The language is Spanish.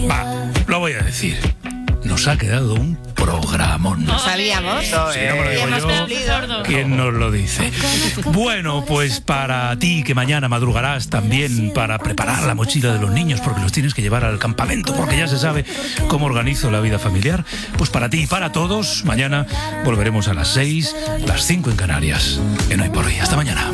Lo voy a decir. Nos ha quedado un programón. Lo sabíamos. Si no me lo digo yo, ¿quién nos lo dice? Bueno, pues para ti que mañana madrugarás también para preparar la mochila de los niños porque los tienes que llevar al campamento porque ya se sabe cómo organizo la vida familiar, pues para ti y para todos, mañana volveremos a las 6, las 5 en Canarias. En Hoy por Hoy. Hasta mañana.